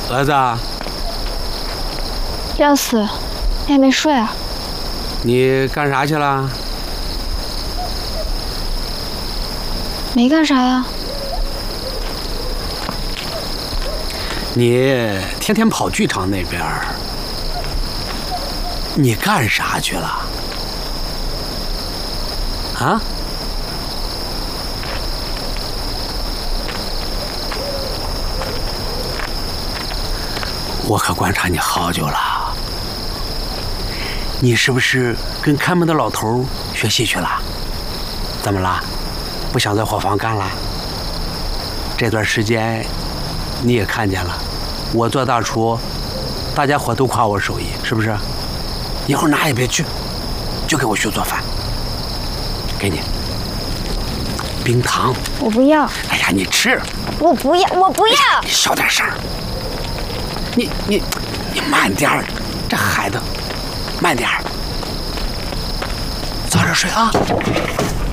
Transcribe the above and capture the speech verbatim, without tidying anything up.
儿子， 廖四，你还没睡啊？ 你干啥去了？ 没干啥呀。 你天天跑剧场那边，你干啥去了？啊？我可观察你好久了，你是不是跟看门的老头学戏去了？怎么了？不想在伙房干了？这段时间你也看见了，我做大厨，大家伙都夸我手艺，是不是？一会儿哪也别去，就给我学做饭。给你冰糖。 我不要。 哎呀，你吃。 我不要，我不要。 你小点声。你你你慢点儿，这孩子，慢点儿，早点睡啊。